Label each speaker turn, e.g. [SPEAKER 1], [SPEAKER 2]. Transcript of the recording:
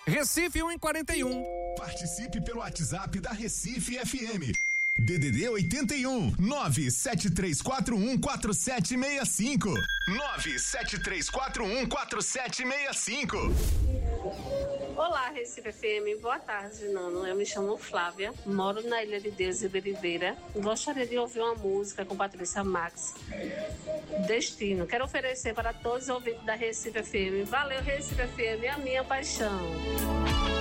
[SPEAKER 1] Recife 141.
[SPEAKER 2] Participe pelo WhatsApp da Recife FM. DDD 81 973414765 973414765.
[SPEAKER 3] Olá, Recife FM, boa tarde, Nano. Eu me chamo Flávia, moro na Ilha de Deus e Beribeira. Gostaria de ouvir uma música com Patrícia Max, Destino. Quero oferecer para todos os ouvintes da Recife FM. Valeu, Recife FM, a minha paixão.